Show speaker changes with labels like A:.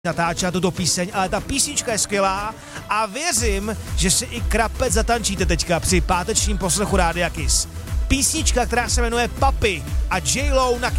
A: natáčela tuto píseň, ale ta písnička je skvělá a věřím, že si i krapec zatančíte teďka při pátečním poslechu Rádia Kiss. Písnička, která se jmenuje Papi a J.Lo na Kiss.